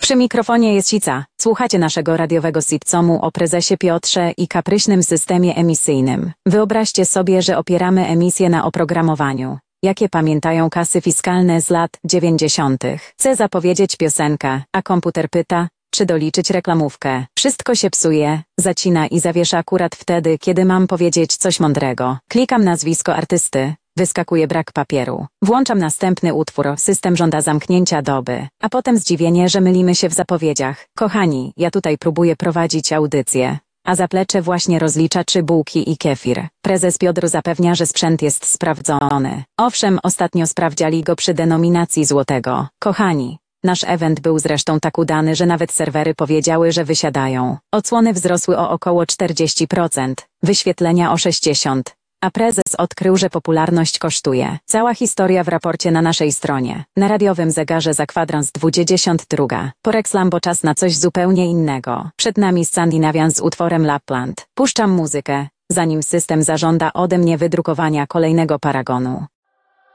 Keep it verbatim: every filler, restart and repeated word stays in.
Przy mikrofonie jest Sica. Słuchacie naszego radiowego sitcomu o prezesie Piotrze i kapryśnym systemie emisyjnym. Wyobraźcie sobie, że opieramy emisję na oprogramowaniu. Jakie pamiętają kasy fiskalne z lat dziewięćdziesiątych? Chcę zapowiedzieć piosenkę, a komputer pyta, czy doliczyć reklamówkę. Wszystko się psuje, zacina i zawiesza akurat wtedy, kiedy mam powiedzieć coś mądrego. Klikam nazwisko artysty. Wyskakuje brak papieru. Włączam następny utwór, system żąda zamknięcia doby. A potem zdziwienie, że mylimy się w zapowiedziach. Kochani, ja tutaj próbuję prowadzić audycję. A zaplecze właśnie rozlicza czy bułki i kefir. Prezes Piotr zapewnia, że sprzęt jest sprawdzony. Owszem, ostatnio sprawdziali go przy denominacji złotego. Kochani, nasz event był zresztą tak udany, że nawet serwery powiedziały, że wysiadają. Odsłony wzrosły o około czterdzieści procent, wyświetlenia o sześćdziesiąt procent. A prezes odkrył, że popularność kosztuje. Cała historia w raporcie na naszej stronie. Na radiowym zegarze za kwadrans dwudziestego drugiego. Porekslam, bo czas na coś zupełnie innego. Przed nami Skandinawian z utworem Lapland. Puszczam muzykę, zanim system zażąda ode mnie wydrukowania kolejnego paragonu.